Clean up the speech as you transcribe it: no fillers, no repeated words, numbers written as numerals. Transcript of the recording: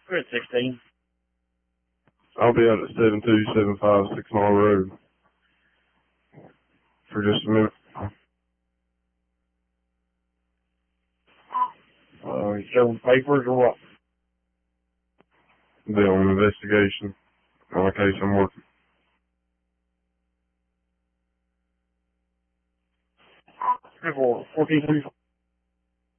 We're at 16. I'll be out at 7275 6 Mile Road for just a minute. You showing papers or what? Be on an investigation on a case I'm working. For 1425.